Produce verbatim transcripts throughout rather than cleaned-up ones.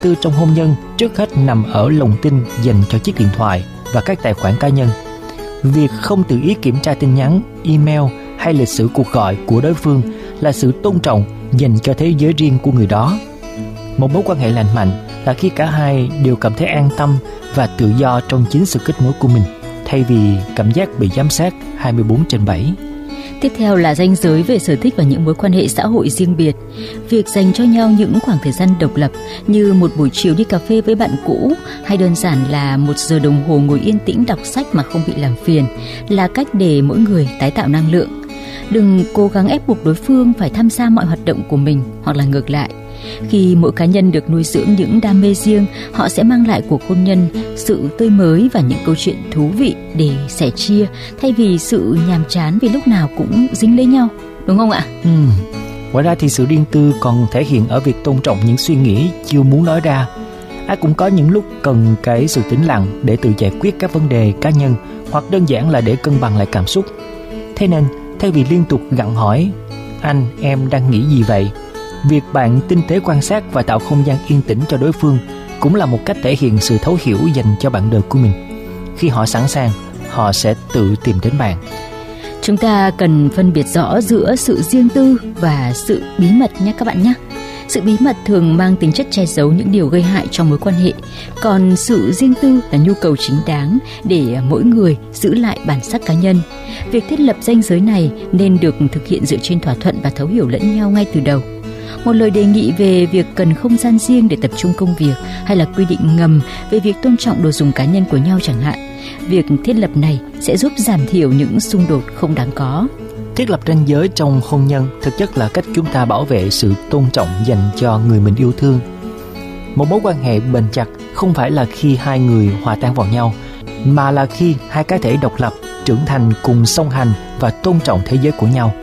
tư trong hôn nhân trước hết nằm ở lòng tin dành cho chiếc điện thoại và các tài khoản cá nhân. Việc không tự ý kiểm tra tin nhắn, email hay lịch sử cuộc gọi của đối phương là sự tôn trọng dành cho thế giới riêng của người đó. Một mối quan hệ lành mạnh là khi cả hai đều cảm thấy an tâm và tự do trong chính sự kết nối của mình, thay vì cảm giác bị giám sát hai mươi bốn trên bảy. Tiếp theo là ranh giới về sở thích và những mối quan hệ xã hội riêng biệt. Việc dành cho nhau những khoảng thời gian độc lập như một buổi chiều đi cà phê với bạn cũ hay đơn giản là một giờ đồng hồ ngồi yên tĩnh đọc sách mà không bị làm phiền là cách để mỗi người tái tạo năng lượng. Đừng cố gắng ép buộc đối phương phải tham gia mọi hoạt động của mình hoặc là ngược lại. Khi mỗi cá nhân được nuôi dưỡng những đam mê riêng, họ sẽ mang lại cuộc hôn nhân sự tươi mới và những câu chuyện thú vị để sẻ chia, thay vì sự nhàm chán vì lúc nào cũng dính lấy nhau, đúng không ạ? Ừ. Ngoài ra thì sự riêng tư còn thể hiện ở việc tôn trọng những suy nghĩ chưa muốn nói ra. Ai cũng có những lúc cần cái sự tĩnh lặng để tự giải quyết các vấn đề cá nhân, hoặc đơn giản là để cân bằng lại cảm xúc. Thế nên, thay vì liên tục gặng hỏi anh, em đang nghĩ gì vậy, việc bạn tinh tế quan sát và tạo không gian yên tĩnh cho đối phương cũng là một cách thể hiện sự thấu hiểu dành cho bạn đời của mình. Khi họ sẵn sàng, họ sẽ tự tìm đến bạn. Chúng ta cần phân biệt rõ giữa sự riêng tư và sự bí mật nhé các bạn nhé. Sự bí mật thường mang tính chất che giấu những điều gây hại trong mối quan hệ, còn sự riêng tư là nhu cầu chính đáng để mỗi người giữ lại bản sắc cá nhân. Việc thiết lập ranh giới này nên được thực hiện dựa trên thỏa thuận và thấu hiểu lẫn nhau ngay từ đầu. Một lời đề nghị về việc cần không gian riêng để tập trung công việc, hay là quy định ngầm về việc tôn trọng đồ dùng cá nhân của nhau chẳng hạn. Việc thiết lập này sẽ giúp giảm thiểu những xung đột không đáng có. Thiết lập ranh giới trong hôn nhân thực chất là cách chúng ta bảo vệ sự tôn trọng dành cho người mình yêu thương. Một mối quan hệ bền chặt không phải là khi hai người hòa tan vào nhau, mà là khi hai cá thể độc lập trưởng thành cùng song hành và tôn trọng thế giới của nhau.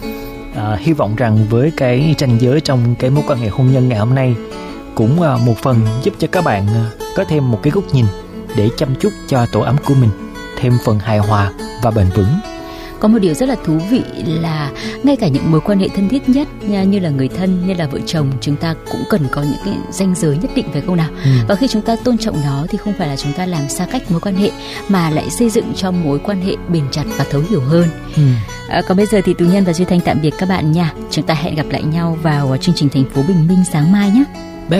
À, hy vọng rằng với cái ranh giới trong cái mối quan hệ hôn nhân ngày hôm nay cũng à, một phần giúp cho các bạn à, có thêm một cái góc nhìn để chăm chút cho tổ ấm của mình thêm phần hài hòa và bền vững. Có một điều rất là thú vị là ngay cả những mối quan hệ thân thiết nhất như là người thân, như là vợ chồng, chúng ta cũng cần có những cái ranh giới nhất định, phải không nào? Ừ. Và khi chúng ta tôn trọng nó thì không phải là chúng ta làm xa cách mối quan hệ, mà lại xây dựng cho mối quan hệ bền chặt và thấu hiểu hơn. Ừ. À, còn bây giờ thì Tú Nhân và Duy Thanh tạm biệt các bạn nha. Chúng ta hẹn gặp lại nhau vào chương trình Thành phố Bình Minh sáng mai nhé.